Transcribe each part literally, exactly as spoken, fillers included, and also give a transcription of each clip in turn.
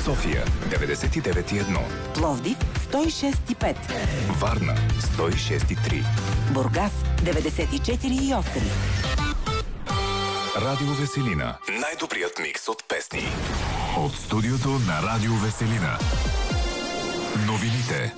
София деветдесет и девет и едно, Пловдив сто и шест и пет, Варна сто и шест и три, Бургас деветдесет и четири и осем. Радио Веселина. Най-добрият микс от песни. От студиото на Радио Веселина. Новините.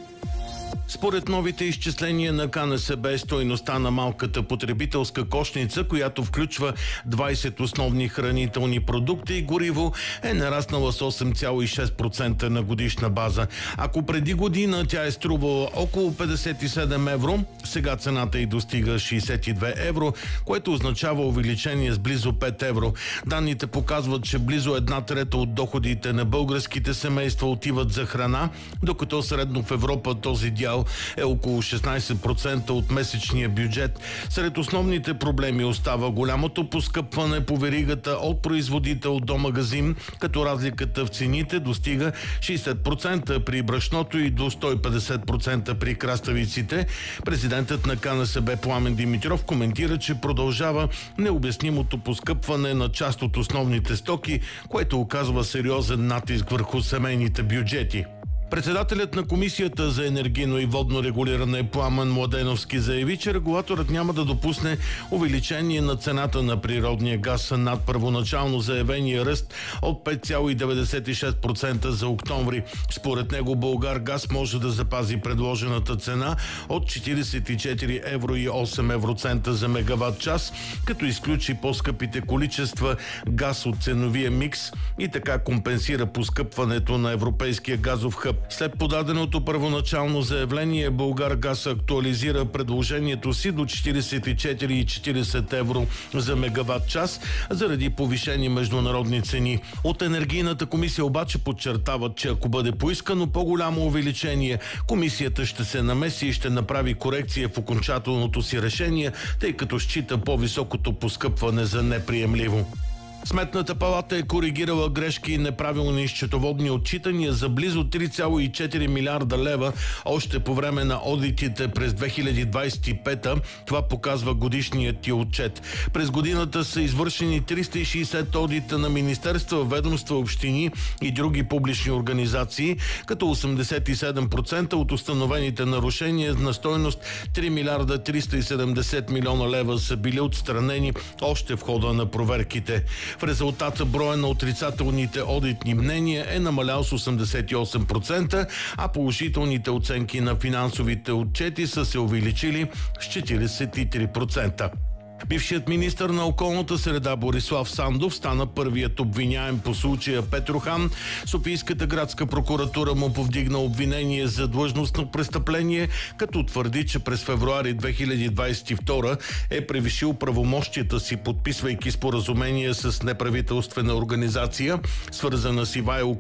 Според новите изчисления на Ка Ен Се Бе, стойността на малката потребителска кошница, която включва двайсет основни хранителни продукти и гориво, е нараснала с осем цяло и шест процента на годишна база. Ако преди година тя е струвала около петдесет и седем евро, сега цената й достига шейсет и две евро, което означава увеличение с близо пет евро. Данните показват, че близо една трета от доходите на българските семейства отиват за храна, докато средно в Европа този дял е около шестнайсет процента от месечния бюджет. Сред основните проблеми остава голямото поскъпване по веригата от производител до магазин, като разликата в цените достига шейсет процента при брашното и до сто и петдесет процента при краставиците. Президентът на Ка Ен Се Бе Пламен Димитров коментира, че продължава необяснимото поскъпване на част от основните стоки, което оказва сериозен натиск върху семейните бюджети. Председателят на Комисията за енергийно и водно регулиране Пламен Младеновски заяви, че регулаторът няма да допусне увеличение на цената на природния газ над първоначално заявения ръст от пет цяло и деветдесет и шест процента за октомври. Според него Булгаргаз може да запази предложената цена от четирийсет и четири евро и осем евроцента за мегаватт час, като изключи по-скъпите количества газ от ценовия микс и така компенсира поскъпването на европейския газов хъб. След подаденото първоначално заявление, Булгаргаз актуализира предложението си до четирийсет и четири и четирийсет евро за мегаватт час заради повишени международни цени. От Енергийната комисия обаче подчертават, че ако бъде поискано по-голямо увеличение, комисията ще се намеси и ще направи корекция в окончателното си решение, тъй като счита по-високото поскъпване за неприемливо. Сметната палата е коригирала грешки и неправилни счетоводни отчитания за близо три цяло и четири милиарда лева още по време на одитите през две хиляди двайсет и пета. Това показва годишният ти отчет. През годината са извършени триста и шейсет одита на министерства, ведомства, общини и други публични организации, като осемдесет и седем процента от установените нарушения на стойност три милиарда триста и седемдесет милиона лева са били отстранени още в хода на проверките. В резултата броя на отрицателните одитни мнения е намалял с осемдесет и осем процента, а положителните оценки на финансовите отчети са се увеличили с четирийсет и три процента. Бившият министър на околната среда Борислав Сандов стана първият обвиняем по случая Петрохан. Софийската градска прокуратура му повдигна обвинение за длъжностно престъпление, като твърди, че през февруари две хиляди двайсет и втора е превишил правомощията си, подписвайки споразумение с неправителствена организация, свързана с Ивайло